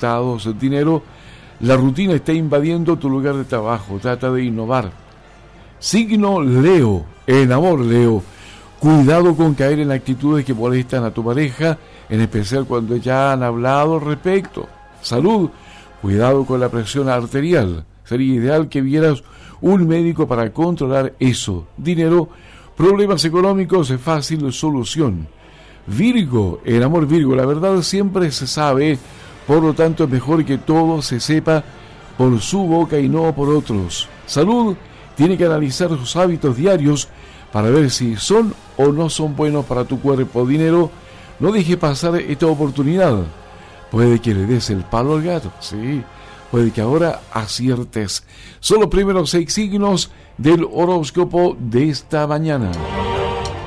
resultados. Dinero, la rutina está invadiendo tu lugar de trabajo. Trata de innovar. Signo Leo. En amor, Leo. Cuidado con caer en actitudes que molestan a tu pareja, en especial cuando ya han hablado al respecto. Salud. Cuidado con la presión arterial. Sería ideal que vieras un médico para controlar eso. Dinero. Problemas económicos de fácil solución. Virgo, el amor, Virgo, la verdad siempre se sabe, por lo tanto es mejor que todo se sepa por su boca y no por otros. Salud, tiene que analizar sus hábitos diarios para ver si son o no son buenos para tu cuerpo. Dinero, no deje pasar esta oportunidad. Puede que le des el palo al gato, sí, puede que ahora aciertes. Son los primeros 6 signos del horóscopo de esta mañana.